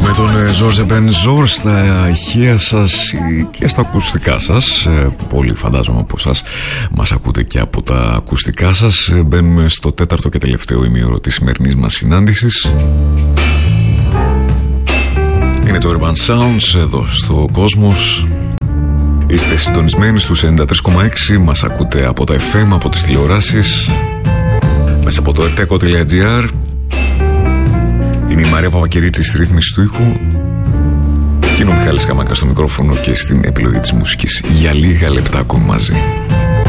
Με τον Ζόρζε Μπενζόρ στα ηχεία σας και στα ακουστικά σας. Πολύ φαντάζομαι από εσάς μας ακούτε και από τα ακουστικά σας. Μπαίνουμε στο τέταρτο και τελευταίο ημίωρο της σημερινής μας συνάντησης. Είναι το Urban Sounds εδώ στο Κόσμος. Είστε συντονισμένοι στους 93,6. Μας ακούτε από τα FM, από τις τηλεοράσεις, μέσα από το rteko.gr. Είναι η Μαρία Παπακυρίτη στη ρύθμιση του ήχου και είναι ο Μιχάλης Καμάκας στο μικρόφωνο και στην επιλογή της μουσικής. Για λίγα λεπτά ακόμη μαζί.